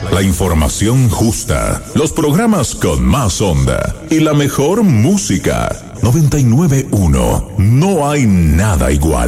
la información justa, los programas con más onda y la mejor música. 99.1. No hay nada igual.